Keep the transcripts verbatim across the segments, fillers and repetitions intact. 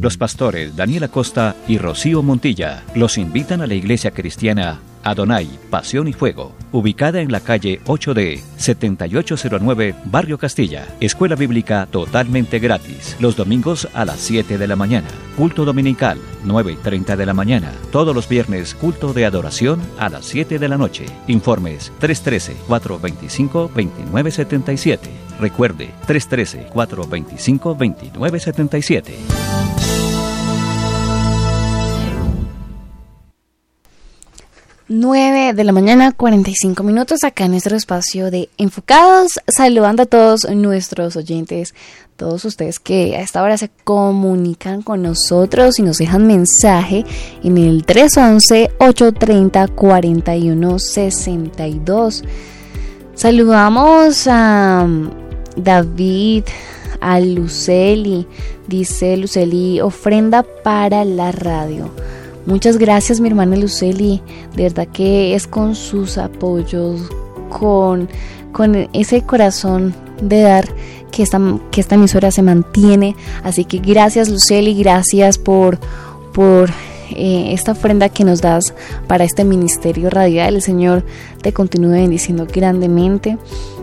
Los pastores Daniel Acosta y Rocío Montilla los invitan a la iglesia cristiana Adonai, Pasión y Fuego, ubicada en la calle ocho D, setenta y ocho cero nueve, Barrio Castilla. Escuela bíblica totalmente gratis. Los domingos a las siete de la mañana. Culto dominical, nueve y treinta de la mañana. Todos los viernes, culto de adoración a las siete de la noche. Informes tres uno tres, cuatro dos cinco, dos nueve siete siete. Recuerde, tres uno tres, cuatro dos cinco, dos nueve siete siete. nueve de la mañana, cuarenta y cinco minutos, acá en nuestro espacio de Enfocados, saludando a todos nuestros oyentes, todos ustedes que a esta hora se comunican con nosotros y nos dejan mensaje en el tres once, ocho treinta, cuarenta y uno sesenta y dos. Saludamos a David, a Luceli, dice Luceli, ofrenda para la radio. Muchas gracias, mi hermana Luceli, de verdad que es con sus apoyos, con, con ese corazón de dar que esta, que esta emisora se mantiene. Así que gracias, Luceli, gracias por, por eh, esta ofrenda que nos das para este ministerio radial. El Señor te continúe bendiciendo grandemente.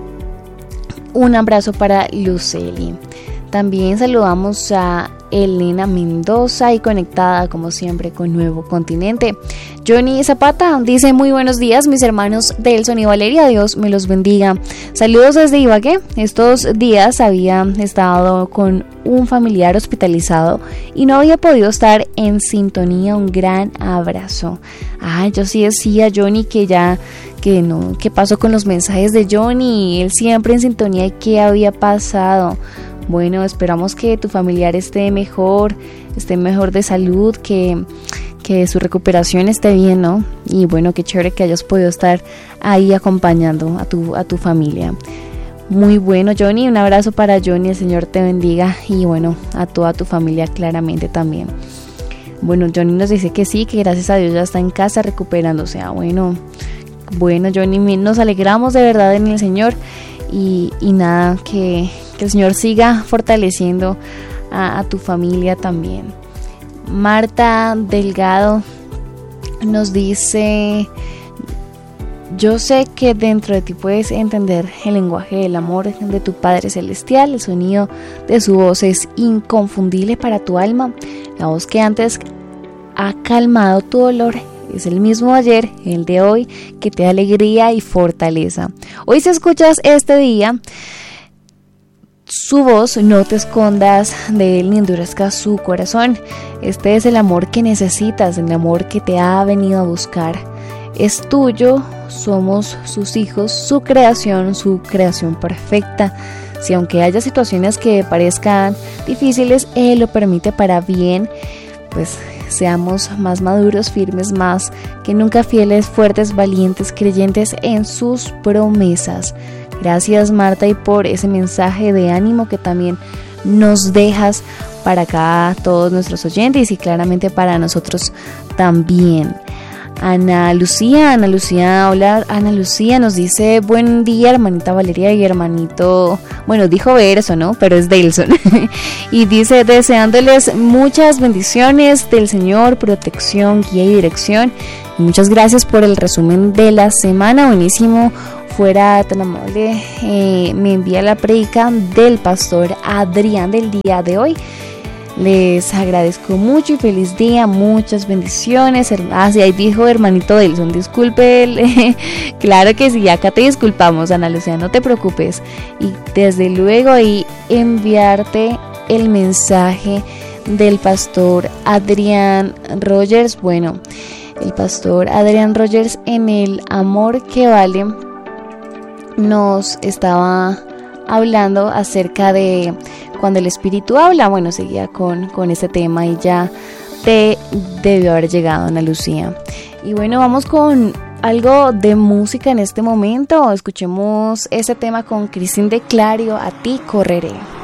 Un abrazo para Luceli. También saludamos a Elena Mendoza y conectada como siempre con Nuevo Continente. Johnny Zapata dice: muy buenos días mis hermanos Delson y Valeria, Dios me los bendiga. Saludos desde Ibagué. Estos días había estado con un familiar hospitalizado y no había podido estar en sintonía. Un gran abrazo. Ah, yo sí decía, Johnny, que ya que no, qué pasó con los mensajes de Johnny, él siempre en sintonía. ¿Y qué había pasado? Bueno, esperamos que tu familiar esté mejor, esté mejor de salud, que, que su recuperación esté bien, ¿no? Y bueno, qué chévere que hayas podido estar ahí acompañando a tu, a tu familia. Muy bueno, Johnny, un abrazo para Johnny, el Señor te bendiga, y bueno, a toda tu familia claramente también. Bueno, Johnny nos dice que sí, que gracias a Dios ya está en casa recuperándose. Ah, bueno, bueno, Johnny, nos alegramos de verdad en el Señor, y, y nada, que... que el Señor siga fortaleciendo a, a tu familia también. Marta Delgado nos dice: yo sé que dentro de ti puedes entender el lenguaje del amor de tu Padre Celestial. El sonido de su voz es inconfundible para tu alma. La voz que antes ha calmado tu dolor es el mismo ayer, el de hoy, que te da alegría y fortaleza. Hoy, si escuchas este día su voz, no te escondas de él ni endurezcas su corazón. Este es el amor que necesitas, el amor que te ha venido a buscar. Es tuyo, somos sus hijos, su creación, su creación perfecta. Si aunque haya situaciones que parezcan difíciles, Él lo permite para bien, pues seamos más maduros, firmes, más que nunca fieles, fuertes, valientes, creyentes en sus promesas. Gracias, Marta, y por ese mensaje de ánimo que también nos dejas para acá todos nuestros oyentes y claramente para nosotros también. Ana Lucía, Ana Lucía, hola Ana Lucía, nos dice: buen día, hermanita Valeria y hermanito, bueno, dijo Verso, ¿no? Pero es Delson. Y dice: deseándoles muchas bendiciones del Señor, protección, guía y dirección. Y muchas gracias por el resumen de la semana, buenísimo. Fuera tan amable, eh, me envía la predica del pastor Adrián del día de hoy. Les agradezco mucho y feliz día, muchas bendiciones. Ah, sí, ahí dijo hermanito Delson, disculpe. Claro que sí, acá te disculpamos, Ana Lucía, no te preocupes. Y desde luego ahí enviarte el mensaje del pastor Adrián Rogers. Bueno, el pastor Adrián Rogers, en el Amor que Vale, nos estaba hablando acerca de cuando el Espíritu habla. Bueno, seguía con, con este tema y ya te debió haber llegado, Ana Lucía. Y bueno, vamos con algo de música en este momento. Escuchemos este tema con Cristín de Clario, A ti correré.